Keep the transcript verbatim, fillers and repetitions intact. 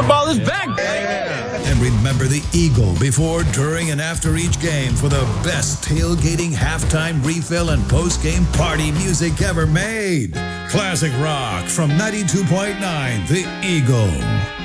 Football is back. And remember the Eagle before, during, and after each game for the best tailgating, halftime refill, and post-game party music ever made. Classic rock from ninety-two point nine, The Eagle.